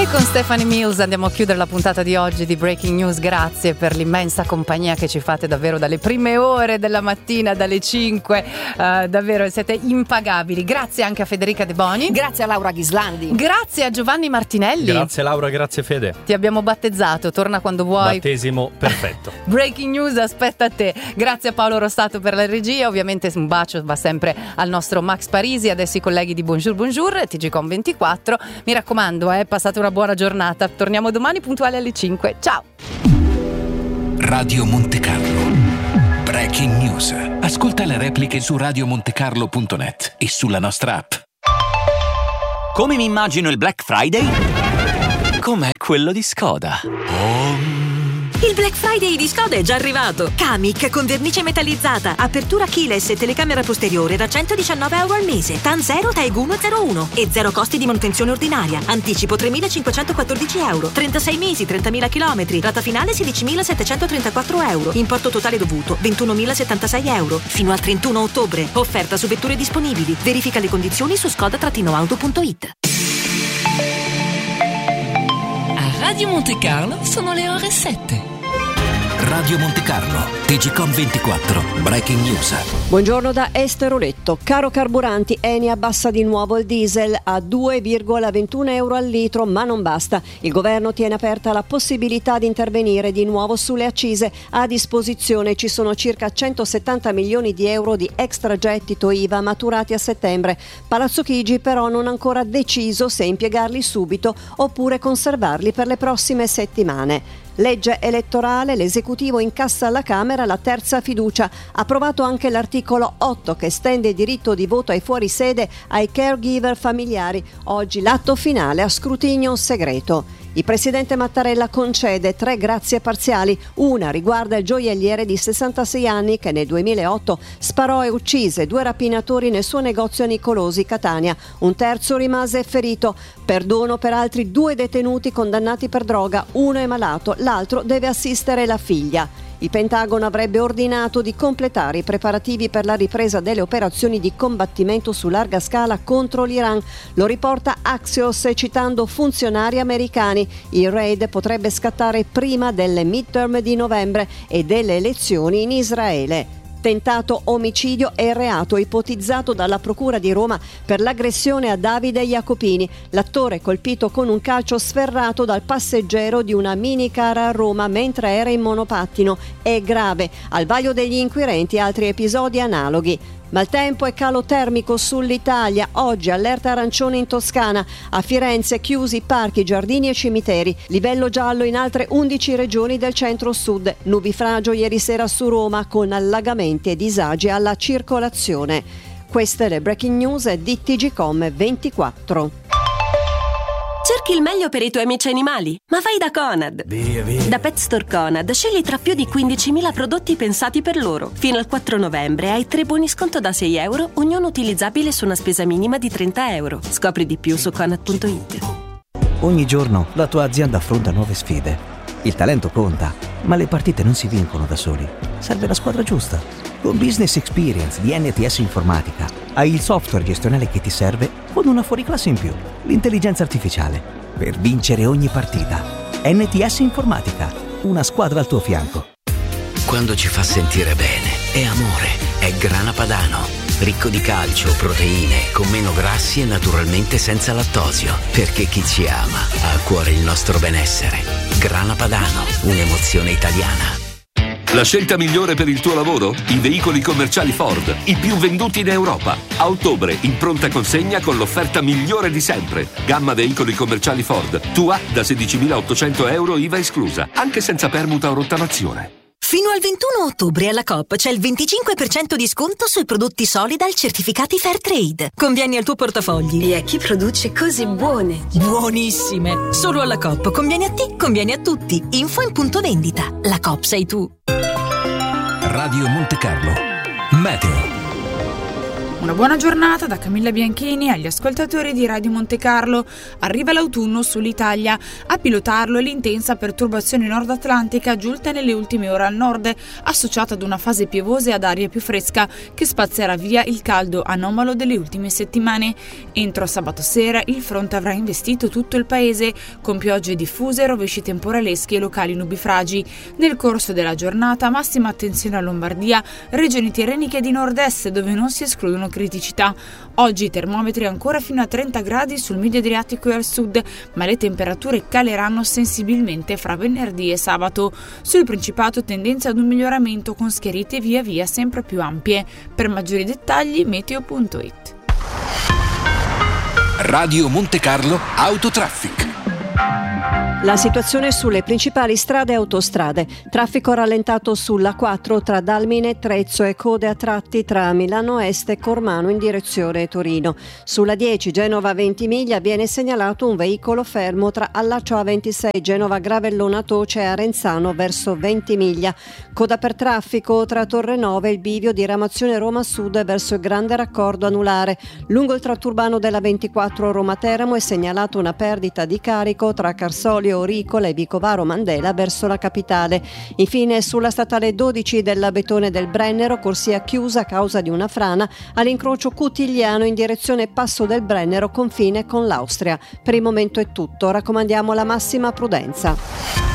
Con Stephanie Mills andiamo a chiudere la puntata di oggi di Breaking News. Grazie per l'immensa compagnia che ci fate davvero dalle prime ore della mattina, dalle 5, davvero siete impagabili. Grazie anche a Federica De Boni. Grazie a Laura Ghislandi. Grazie a Giovanni Martinelli. Grazie Laura, grazie Fede. Ti abbiamo battezzato, torna quando vuoi. Battesimo perfetto. Breaking News aspetta a te. Grazie a Paolo Rostato per la regia. Ovviamente un bacio va sempre al nostro Max Parisi, adesso i colleghi di Bonjour TGcom 24. Mi raccomando, passate una buona giornata. Torniamo domani puntuali alle 5. Ciao. Radio Monte Carlo. Breaking News. Ascolta le repliche su radiomontecarlo.net e sulla nostra app. Come mi immagino il Black Friday? Com'è quello di Skoda. Il Black Friday di Skoda è già arrivato. Kamiq con vernice metallizzata, apertura keyless e telecamera posteriore da €119 al mese. TAN 0 Taigun 01 e zero costi di manutenzione ordinaria. Anticipo €3.514. 36 mesi, 30.000 chilometri. Rata finale €16.734. Importo totale dovuto €21.076. Fino al 31 ottobre. Offerta su vetture disponibili. Verifica le condizioni su skoda-auto.it. Radio Monte Carlo sono le ore 7. Radio Monte Carlo, TGcom 24, Breaking News. Buongiorno da Esteroletto. Caro carburanti, Eni abbassa di nuovo il diesel a €2,21 al litro, ma non basta. Il governo tiene aperta la possibilità di intervenire di nuovo sulle accise. A disposizione ci sono circa 170 milioni di euro di extragettito IVA maturati a settembre. Palazzo Chigi però non ha ancora deciso se impiegarli subito oppure conservarli per le prossime settimane. Legge elettorale, l'esecutivo incassa alla Camera la terza fiducia. Approvato anche l'articolo 8 che estende il diritto di voto ai fuorisede ai caregiver familiari. Oggi l'atto finale a scrutinio segreto. Il presidente Mattarella concede 3 grazie parziali. Una riguarda il gioielliere di 66 anni che nel 2008 sparò e uccise 2 rapinatori nel suo negozio a Nicolosi, Catania. Un terzo rimase ferito. Perdono per altri 2 detenuti condannati per droga. Uno è malato, l'altro deve assistere la figlia. Il Pentagono avrebbe ordinato di completare i preparativi per la ripresa delle operazioni di combattimento su larga scala contro l'Iran. Lo riporta Axios citando funzionari americani. Il raid potrebbe scattare prima delle midterm di novembre e delle elezioni in Israele. Tentato omicidio è il reato ipotizzato dalla Procura di Roma per l'aggressione a Davide Jacopini, l'attore colpito con un calcio sferrato dal passeggero di una minicar a Roma mentre era in monopattino. È grave. Al vaglio degli inquirenti altri episodi analoghi. Maltempo e calo termico sull'Italia. Oggi allerta arancione in Toscana. A Firenze chiusi parchi, giardini e cimiteri. Livello giallo in altre 11 regioni del centro-sud. Nubifragio ieri sera su Roma con allagamenti e disagi alla circolazione. Queste le breaking news di TGcom 24. Cerchi il meglio per i tuoi amici animali? Ma vai da Conad! Via. Da Pet Store Conad scegli tra più di 15.000 prodotti pensati per loro. Fino al 4 novembre hai 3 buoni sconto da €6, ognuno utilizzabile su una spesa minima di €30. Scopri di più su Conad.it. Ogni giorno la tua azienda affronta nuove sfide. Il talento conta, ma le partite non si vincono da soli. Serve la squadra giusta. Con Business Experience di NTS Informatica hai il software gestionale che ti serve con una fuoriclasse in più, l'intelligenza artificiale, per vincere ogni partita. NTS Informatica, una squadra al tuo fianco. Quando ci fa sentire bene, è amore, è Grana Padano. Ricco di calcio, proteine, con meno grassi e naturalmente senza lattosio. Perché chi ci ama ha a cuore il nostro benessere. Grana Padano, un'emozione italiana. La scelta migliore per il tuo lavoro? I veicoli commerciali Ford, i più venduti in Europa. A ottobre, in pronta consegna con l'offerta migliore di sempre. Gamma veicoli commerciali Ford, tua da €16.800 IVA esclusa, anche senza permuta o rottamazione. Fino al 21 ottobre alla Coop c'è il 25% di sconto sui prodotti Solidal certificati Fairtrade. Convieni al tuo portafogli. E a chi produce cose buone. Buonissime! Solo alla Coop. Conviene a te, conviene a tutti. Info in punto vendita. La Coop sei tu. Radio Monte Carlo, Meteo. Una buona giornata da Camilla Bianchini agli ascoltatori di Radio Monte Carlo. Arriva l'autunno sull'Italia. A pilotarlo è l'intensa perturbazione nord atlantica giunta nelle ultime ore al nord, associata ad una fase piovosa e ad aria più fresca che spazzerà via il caldo anomalo delle ultime settimane. Entro sabato sera il fronte avrà investito tutto il paese, con piogge diffuse, rovesci temporaleschi e locali nubifragi. Nel corso della giornata massima attenzione a Lombardia, regioni tirreniche di nord-est dove non si escludono criticità. Oggi i termometri ancora fino a 30 gradi sul medio Adriatico e al sud, ma le temperature caleranno sensibilmente fra venerdì e sabato. Sul Principato tendenza ad un miglioramento con schiarite via via sempre più ampie. Per maggiori dettagli meteo.it. Radio Monte Carlo Autotraffic. La situazione sulle principali strade e autostrade. Traffico rallentato sulla 4 tra Dalmine, Trezzo e code a tratti tra Milano Est e Cormano in direzione Torino. Sulla 10 Genova Ventimiglia viene segnalato un veicolo fermo tra Allaccio A26 Genova Gravellona Toce e Arenzano verso Ventimiglia. Coda per traffico tra Torrenove e il bivio di Ramazione Roma Sud verso il Grande Raccordo Anulare. Lungo il tratto urbano della 24 Roma Teramo è segnalato una perdita di carico tra Carsolio Oricola e Vicovaro Mandela verso la capitale. Infine sulla statale 12 dell'Abetone del Brennero, corsia chiusa a causa di una frana all'incrocio Cutigliano in direzione Passo del Brennero, confine con l'Austria. Per il momento è tutto, raccomandiamo la massima prudenza.